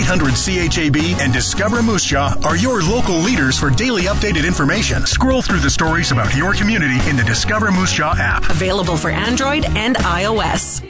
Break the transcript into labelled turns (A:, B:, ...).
A: 800 CHAB and Discover Moose Jaw are your local leaders for daily updated information. Scroll through the stories about your community in the Discover Moose Jaw app.
B: Available for Android and iOS.